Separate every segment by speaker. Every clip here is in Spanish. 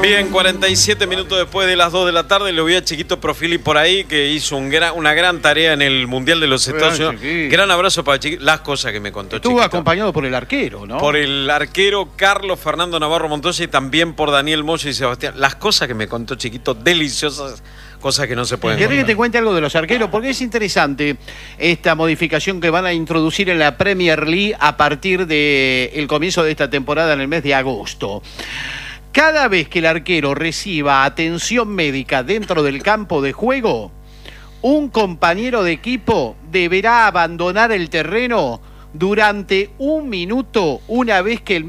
Speaker 1: Bien, 47 minutos después de las 2 de la tarde, lo vi a Chiquito Profili por ahí, que hizo una gran tarea en el Mundial de los Estados Unidos. Gran abrazo para Chiquito. Las cosas que me contó Chiquito.
Speaker 2: Estuvo acompañado por el arquero, ¿no?
Speaker 1: Por el arquero Carlos Fernando Navarro Montoya y también por Daniel Moya y Sebastián. Las cosas que me contó Chiquito, deliciosas, cosas que no se pueden
Speaker 2: contar. ¿Querés que te cuente algo de los arqueros? Porque es interesante esta modificación que van a introducir en la Premier League a partir del comienzo de esta temporada en el mes de agosto. Cada vez que el arquero reciba atención médica dentro del campo de juego, un compañero de equipo deberá abandonar el terreno durante 1 minuto una vez que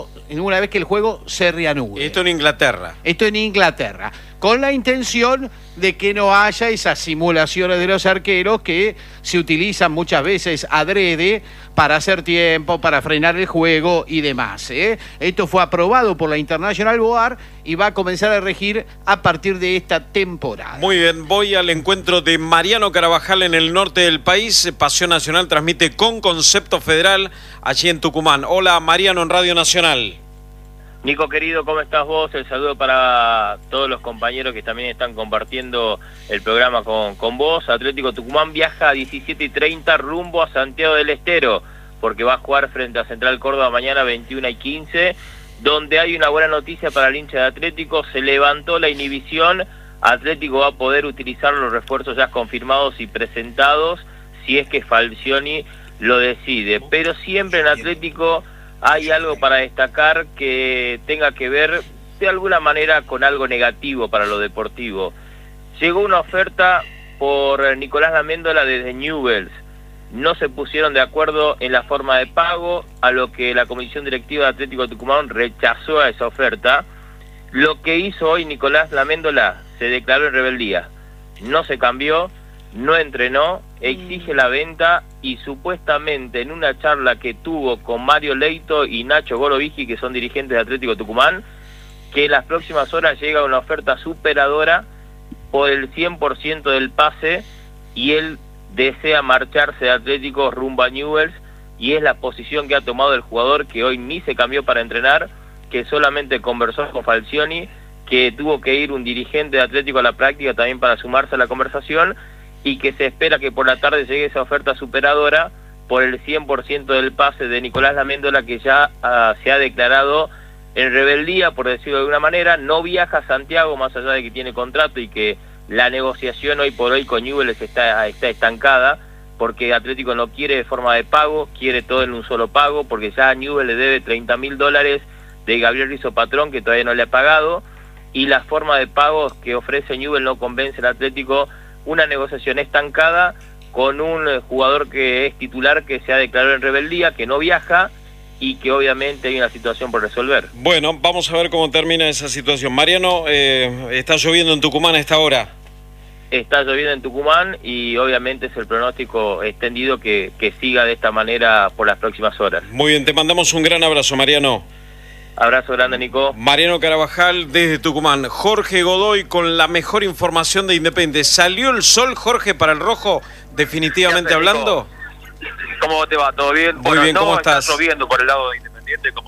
Speaker 2: el juego se reanude.
Speaker 1: Esto en Inglaterra.
Speaker 2: Esto en Inglaterra, con la intención de que no haya esas simulaciones de los arqueros que se utilizan muchas veces adrede para hacer tiempo, para frenar el juego y demás. Esto fue aprobado por la International Board y va a comenzar a regir a partir de esta temporada.
Speaker 1: Muy bien, voy al encuentro de Mariano Carabajal en el norte del país. Pasión Nacional transmite con Concepto Federal allí en Tucumán. Hola Mariano en Radio Nacional.
Speaker 3: Nico querido, ¿cómo estás vos? El saludo para todos los compañeros que también están compartiendo el programa con vos. Atlético Tucumán viaja a 17:30 rumbo a Santiago del Estero, porque va a jugar frente a Central Córdoba mañana 21:15, donde hay una buena noticia para el hincha de Atlético. Se levantó la inhibición. Atlético va a poder utilizar los refuerzos ya confirmados y presentados, si es que Falcioni lo decide. Pero siempre en Atlético hay algo para destacar que tenga que ver de alguna manera con algo negativo para lo deportivo. Llegó una oferta por Nicolás Laméndola desde Newell's. No se pusieron de acuerdo en la forma de pago, a lo que la Comisión Directiva de Atlético Tucumán rechazó a esa oferta. Lo que hizo hoy Nicolás Laméndola, se declaró en rebeldía. No se cambió, no entrenó, exige la venta y supuestamente en una charla que tuvo con Mario Leito y Nacho Gorovigi, que son dirigentes de Atlético Tucumán, que en las próximas horas llega una oferta superadora por el 100% del pase y él desea marcharse de Atlético rumbo a Newell's, y es la posición que ha tomado el jugador, que hoy ni se cambió para entrenar, que solamente conversó con Falcioni, que tuvo que ir un dirigente de Atlético a la práctica también para sumarse a la conversación, y que se espera que por la tarde llegue esa oferta superadora por el 100% del pase de Nicolás Laméndola, que ya se ha declarado en rebeldía, por decirlo de alguna manera. No viaja a Santiago, más allá de que tiene contrato y que la negociación hoy por hoy con Newell's está estancada, porque Atlético no quiere de forma de pago, quiere todo en un solo pago, porque ya a Newell's le debe $30.000 de Gabriel Rizzo Patrón, que todavía no le ha pagado, y la forma de pagos que ofrece Newell's no convence al Atlético. Una negociación estancada con un jugador que es titular, que se ha declarado en rebeldía, que no viaja y que obviamente hay una situación por resolver.
Speaker 1: Bueno, vamos a ver cómo termina esa situación. Mariano, está lloviendo en Tucumán a esta hora.
Speaker 3: Está lloviendo en Tucumán y obviamente es el pronóstico extendido que siga de esta manera por las próximas horas.
Speaker 1: Muy bien, te mandamos un gran abrazo, Mariano.
Speaker 3: Abrazo grande, Nico.
Speaker 1: Mariano Carabajal desde Tucumán. Jorge Godoy con la mejor información de Independiente. ¿Salió el sol, Jorge, para el rojo, definitivamente hablando?
Speaker 4: ¿Cómo te va? ¿Todo bien?
Speaker 1: Muy bien, ¿cómo estás?
Speaker 4: Está lloviendo por el lado de Independiente, como